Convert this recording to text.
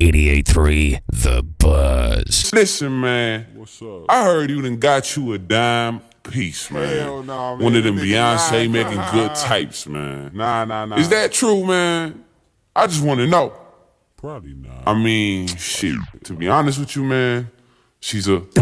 88.3 The Buzz. Listen, man. What's up? I heard you done got you a dime piece, man. Hell nah, man. One of them That nigga Beyonce lying. making good types, man. Nah. Is that true, man? I just want to know. Probably not. I mean, shit. To be honest with you, man, she's a